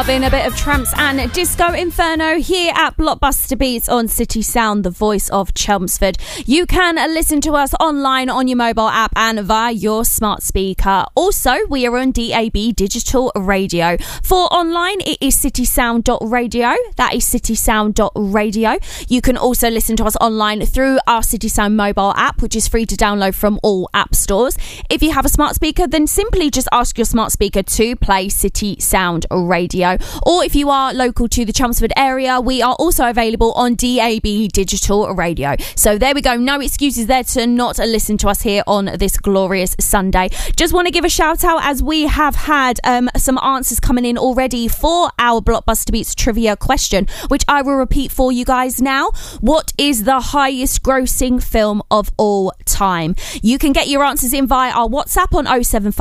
Loving a bit of Tramps and Disco Inferno here at Blockbuster Beats on City Sound, the voice of Chelmsford. You can listen to us online on your mobile app and via your smart speaker. Also, we are on DAB Digital Radio. For online, it is citysound.radio. That is citysound.radio. You can also listen to us online through our City Sound mobile app, which is free to download from all app stores. If you have a smart speaker, then simply just ask your smart speaker to play City Sound Radio. Or if you are local to the Chelmsford area, we are also available on DAB Digital Radio. So there we go. No excuses there to not listen to us here on this glorious Sunday. Just want to give a shout out as we have had some answers coming in already for our Blockbuster Beats trivia question, which I will repeat for you guys now. What is the highest grossing film of all time? You can get your answers in via our WhatsApp on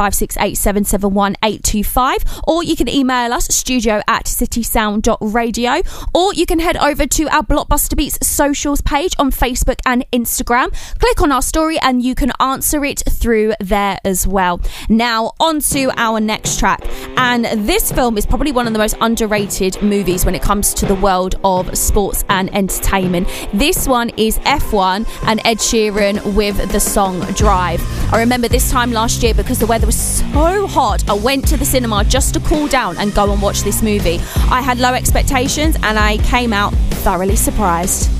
07568771825, or you can email us studio@citysound.radio, or you can head over to our Blockbuster Beats socials page on Facebook and Instagram. Click on our story and you can answer it through there as well. Now on to our next track, and this film is probably one of the most underrated movies when it comes to the world of sports and entertainment. This one is F1 and Ed Sheeran with the song Drive. I remember this time last year, because the weather was so hot, I went to the cinema just to cool down and go and watch this movie. I had low expectations and I came out thoroughly surprised.